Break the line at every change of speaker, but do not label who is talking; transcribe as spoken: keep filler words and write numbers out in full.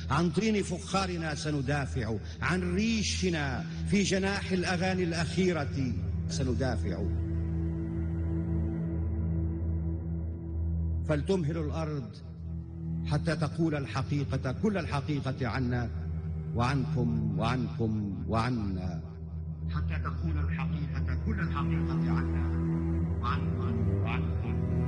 عن طين فخارنا سندافع، عن ريشنا في جناح الأغاني الأخيرة سندافع. فلتمهل الأرض حتى تقول الحقيقة، كل الحقيقة عنا وعنكم وعنكم وعنا، حتى تقول الحقيقة كل الحقيقة عنا وعنكم وعنكم.